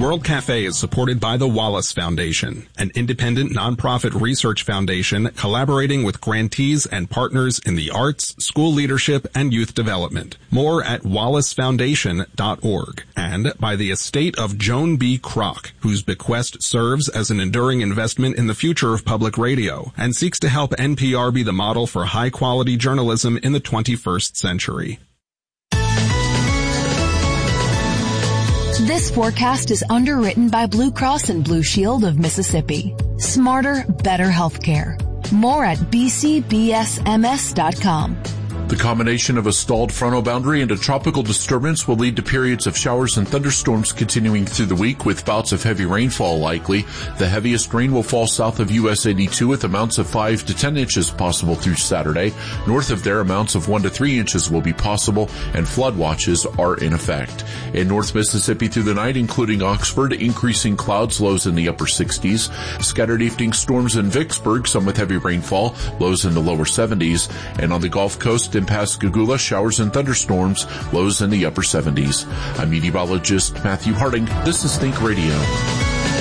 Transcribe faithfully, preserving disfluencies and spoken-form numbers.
World Cafe is supported by the Wallace Foundation, an independent nonprofit research foundation collaborating with grantees and partners in the arts, school leadership, and youth development. More at wallace foundation dot org. And by the estate of Joan B. Kroc, whose bequest serves as an enduring investment in the future of public radio and seeks to help N P R be the model for high-quality journalism in the twenty-first century. This forecast is underwritten by Blue Cross and Blue Shield of Mississippi. Smarter, better healthcare. More at b c b s m s dot com. The combination of a stalled frontal boundary and a tropical disturbance will lead to periods of showers and thunderstorms continuing through the week with bouts of heavy rainfall likely. The heaviest rain will fall south of U S eighty-two with amounts of five to ten inches possible through Saturday. North of there, amounts of one to three inches will be possible and flood watches are in effect. In North Mississippi through the night, including Oxford, increasing clouds, lows in the upper sixties. Scattered evening storms in Vicksburg, some with heavy rainfall, lows in the lower seventies. And on the Gulf Coast in Pascagoula, showers and thunderstorms, lows in the upper seventies. I'm meteorologist Matthew Harding. This is Think Radio.